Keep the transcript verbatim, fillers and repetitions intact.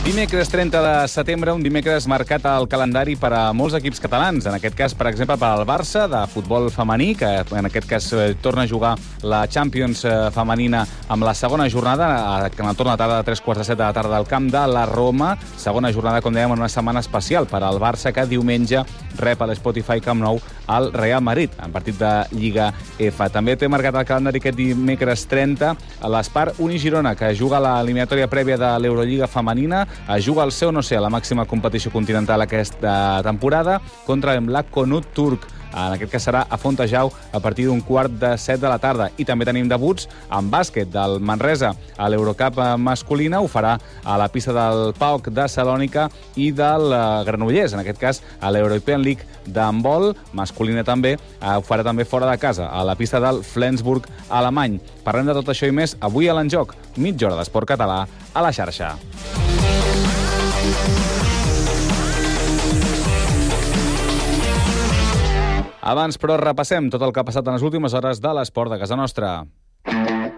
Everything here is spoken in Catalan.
Dimecres trenta de setembre, un dimecres marcat al calendari per a molts equips catalans. En aquest cas, per exemple, per al Barça, de futbol femení, que en aquest cas eh, torna a jugar la Champions eh, femenina amb la segona jornada, eh, que en el torn de tarda de tres quarts de set de la tarda al camp de la Roma. Segona jornada, com dèiem, en una setmana especial per al Barça, que diumenge rep a l'Spotify Camp Nou al Real Madrid, en partit de Lliga F. També té marcat al calendari aquest dimecres trenta a l'Espar Uni-Girona, que juga a l'eliminatòria prèvia de l'Eurolliga femenina. Juga al seu no sé, a la màxima competició continental aquesta temporada, contra l'Emlak Konut turc. En aquest cas serà a Fontejau a partir d'un quart de set de la tarda. I també tenim debuts en bàsquet del Manresa a l'Eurocup masculina. Ho farà a la pista del P A O K de Salònica i del Granollers, en aquest cas a l'European League d'handbol masculina també. Ho farà també fora de casa, a la pista del Flensburg alemany. Parlem de tot això i més avui a l'Enjoc. Mitja hora d'esport català a la xarxa. Abans, però, repassem tot el que ha passat en les últimes hores de l'esport de casa nostra.